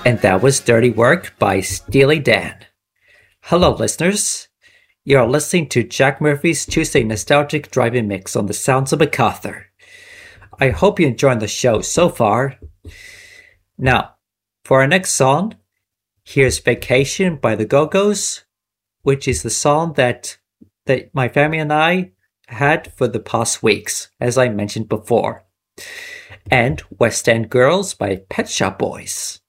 And that was Dirty Work by Steely Dan. Hello, listeners. You're listening to Jack Murphy's Tuesday Nostalgic Driving Mix on the Sounds of MacArthur. I hope you're enjoying the show so far. Now, for our next song, here's Vacation by the Go-Go's, which is the song that my family and I had for the past weeks, as I mentioned before. And West End Girls by Pet Shop Boys.